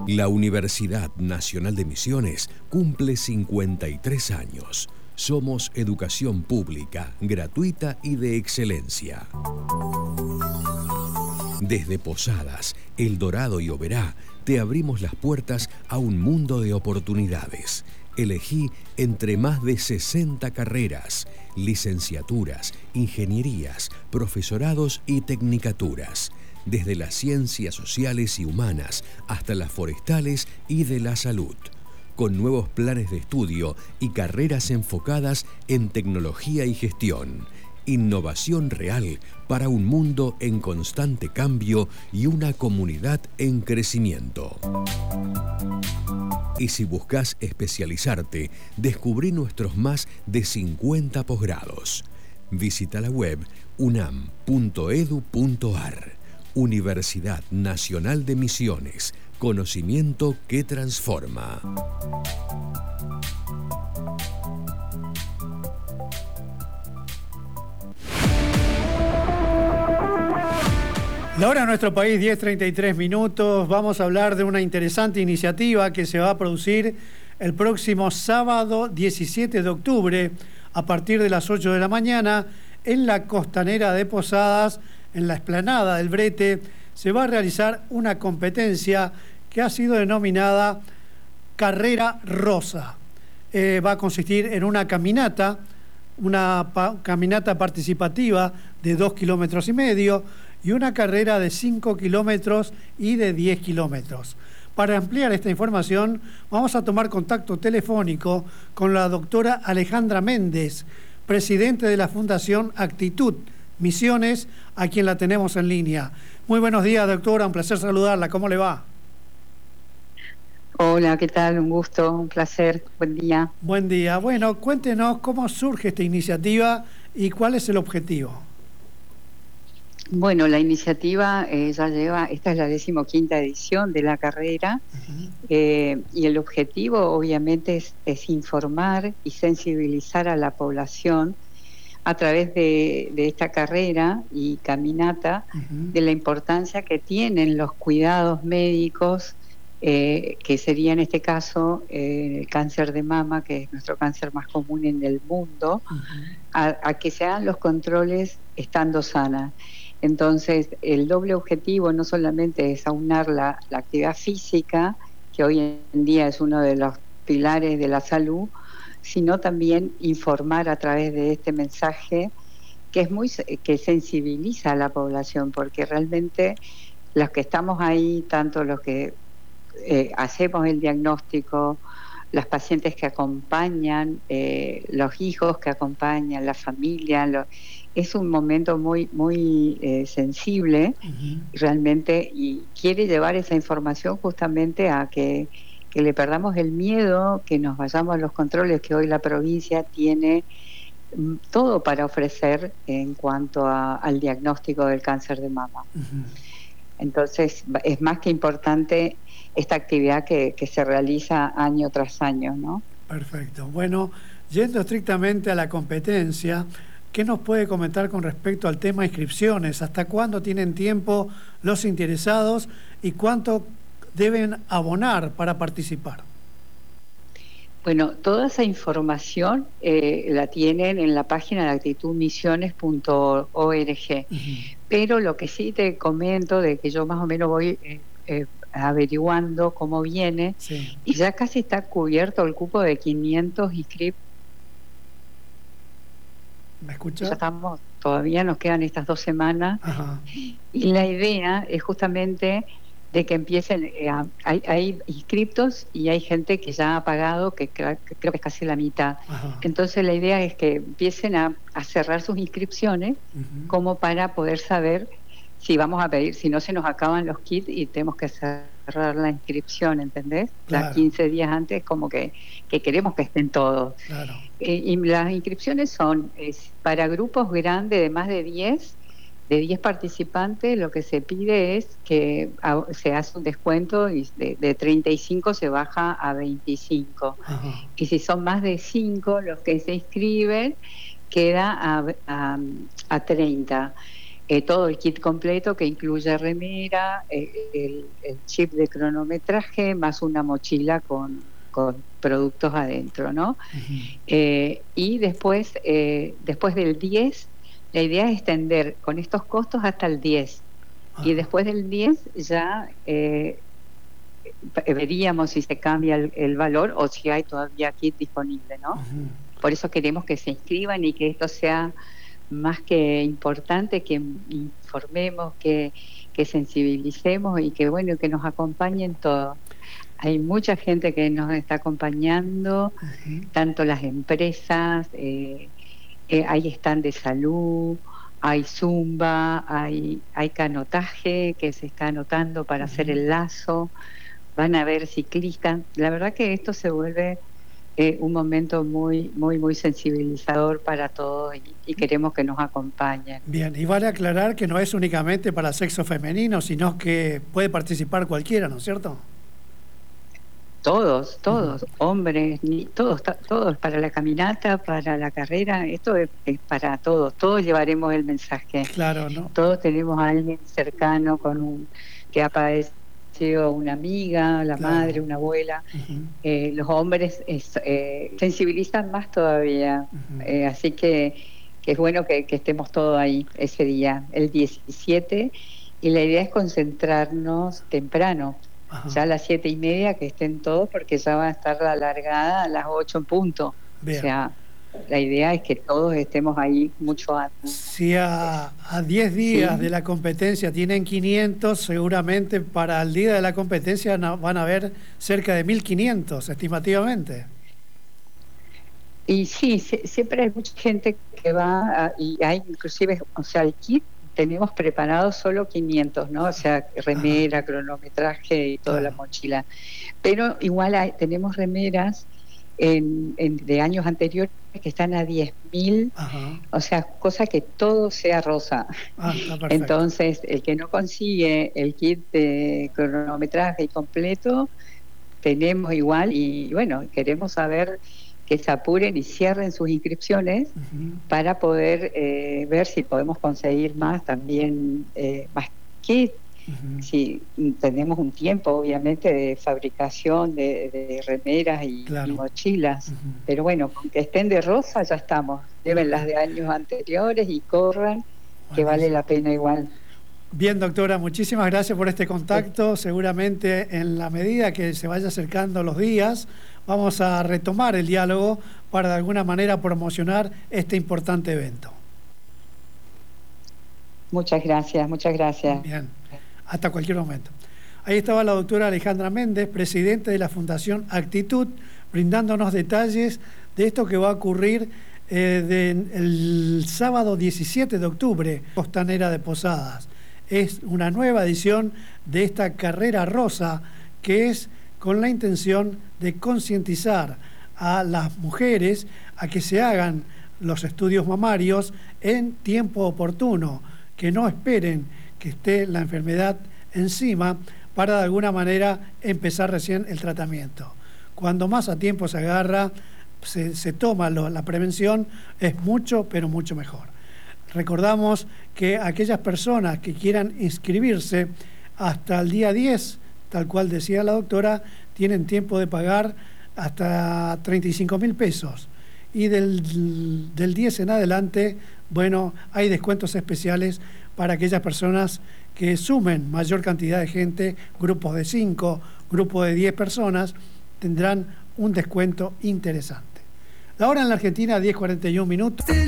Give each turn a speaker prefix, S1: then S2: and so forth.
S1: La Universidad Nacional de Misiones cumple 53 años. Somos educación pública, gratuita y de excelencia. Desde Posadas, El Dorado y Oberá, te abrimos las puertas a un mundo de oportunidades. Elegí entre más de 60 carreras, licenciaturas, ingenierías, profesorados y tecnicaturas, desde las ciencias sociales y humanas hasta las forestales y de la salud, con nuevos planes de estudio y carreras enfocadas en tecnología y gestión. Innovación real para un mundo en constante cambio y una comunidad en crecimiento. Y si buscas especializarte, descubrí nuestros más de 50 posgrados. Visita la web unam.edu.ar. Universidad Nacional de Misiones. Conocimiento que transforma.
S2: La hora en nuestro país, 10:33 minutos. Vamos a hablar de una interesante iniciativa que se va a producir el próximo sábado 17 de octubre a partir de las 8 de la mañana en la costanera de Posadas, en la explanada del Brete. Se va a realizar una competencia que ha sido denominada Carrera Rosa. Va a consistir en una caminata participativa de 2,5 kilómetros y una carrera de 5 kilómetros y de 10 kilómetros. Para ampliar esta información, vamos a tomar contacto telefónico con la doctora Alejandra Méndez, presidente de la Fundación Actitud Misiones, a quien la tenemos en línea. Muy buenos días, doctora, un placer saludarla. ¿Cómo le va?
S3: Hola, ¿qué tal? Un gusto, un placer. Buen día.
S2: Buen día. Bueno, cuéntenos cómo surge esta iniciativa y cuál es el objetivo.
S3: Bueno, la iniciativa esta es la 15ª edición de la carrera. Y el objetivo obviamente es informar y sensibilizar a la población a través de esta carrera y caminata de la importancia que tienen los cuidados médicos, que sería en este caso el cáncer de mama, que es nuestro cáncer más común en el mundo, a que se hagan los controles estando sana. Entonces, el doble objetivo no solamente es aunar la actividad física, que hoy en día es uno de los pilares de la salud, sino también informar a través de este mensaje que sensibiliza a la población, porque realmente los que estamos ahí, tanto los que hacemos el diagnóstico, las pacientes que acompañan, los hijos que acompañan, la familia, es un momento muy sensible realmente, y quiere llevar esa información justamente a que le perdamos el miedo, que nos vayamos a los controles, que hoy la provincia tiene todo para ofrecer en cuanto al diagnóstico del cáncer de mama. Entonces es más que importante esta actividad que se realiza año tras año, ¿no?
S2: Perfecto. Bueno, yendo estrictamente a la competencia, ¿qué nos puede comentar con respecto al tema inscripciones? ¿Hasta cuándo tienen tiempo los interesados y cuánto deben abonar para participar?
S3: Bueno, toda esa información la tienen en la página de actitudmisiones.org. Pero lo que sí te comento, de que yo más o menos voy averiguando cómo viene, y ya casi está cubierto el cupo de 500 inscriptos.
S2: ¿Me escucha?
S3: Ya todavía nos quedan estas 2 semanas. Y la idea es justamente de que empiecen, hay inscriptos y hay gente que ya ha pagado, que creo que es casi la mitad. Entonces la idea es que empiecen a cerrar sus inscripciones, como para poder saber si vamos a pedir, si no se nos acaban los kits y tenemos que cerrar la inscripción, ¿entendés? Claro. 15 días antes, como que queremos que estén todos.
S2: Claro.
S3: Y las inscripciones son para grupos grandes de más de 10 participantes. Lo que se pide es que se hace un descuento y de 35 se baja a 25. Y si son más de 5 los que se inscriben, queda a 30. todo el kit completo que incluye remera, el chip de cronometraje, más una mochila con productos adentro, ¿no? Y después del 10, la idea es extender con estos costos hasta el 10. Y después del 10 ya veríamos si se cambia el valor o si hay todavía kit disponible, ¿no? Por eso queremos que se inscriban y que esto sea más que importante, que informemos, que sensibilicemos y que bueno, que nos acompañen todos. Hay mucha gente que nos está acompañando, tanto las empresas, hay stand de salud, hay zumba, hay canotaje que se está anotando para hacer el lazo, van a haber ciclistas. La verdad que esto se vuelve un momento muy sensibilizador para todos y queremos que nos acompañen.
S2: Bien, y vale aclarar que no es únicamente para sexo femenino, sino que puede participar cualquiera, ¿no es cierto?
S3: Todos, hombres, todos para la caminata, para la carrera, esto es para todos llevaremos el mensaje.
S2: Claro, ¿no?
S3: Todos tenemos a alguien cercano que ha padecido, una amiga, la madre, una abuela. Los hombres sensibilizan más todavía, así que es bueno que estemos todos ahí ese día, el 17, y la idea es concentrarnos temprano. Ya a las 7:30 que estén todos, porque ya va a estar la largada a las 8 en punto. Bien. O sea, la idea es que todos estemos ahí mucho antes.
S2: Si a 10 días de la competencia tienen 500, seguramente para el día de la competencia van a haber cerca de 1.500 estimativamente.
S3: Y sí, siempre hay mucha gente que va, y hay inclusive, o sea, el kit tenemos preparado solo 500, ¿no? O sea, remera, cronometraje y toda la mochila. Pero igual tenemos remeras de años anteriores que están a 10.000, o sea, cosa que todo sea rosa. Entonces, el que no consigue el kit de cronometraje completo, tenemos igual, y bueno, queremos saber que se apuren y cierren sus inscripciones para poder ver si podemos conseguir más también, más kits. Si tenemos un tiempo, obviamente, de fabricación de remeras y mochilas, pero bueno, con que estén de rosa ya estamos. Lleven las de años anteriores y corran, que vale la pena igual.
S2: Bien, doctora, muchísimas gracias por este contacto. Seguramente en la medida que se vaya acercando los días, vamos a retomar el diálogo para de alguna manera promocionar este importante evento.
S3: Muchas gracias, muchas gracias.
S2: Bien, hasta cualquier momento. Ahí estaba la doctora Alejandra Méndez, presidente de la Fundación Actitud, brindándonos detalles de esto que va a ocurrir el sábado 17 de octubre, Costanera de Posadas. Es una nueva edición de esta carrera rosa que es con la intención de concientizar a las mujeres a que se hagan los estudios mamarios en tiempo oportuno, que no esperen que esté la enfermedad encima para de alguna manera empezar recién el tratamiento. Cuando más a tiempo se agarra, se toma la prevención, es mucho, pero mucho mejor. Recordamos que aquellas personas que quieran inscribirse hasta el día 10, tal cual decía la doctora, tienen tiempo de pagar hasta 35.000 pesos. Y del 10 en adelante, bueno, hay descuentos especiales para aquellas personas que sumen mayor cantidad de gente, grupos de 5, grupos de 10 personas, tendrán un descuento interesante. La hora en la Argentina, 10:41 minutos.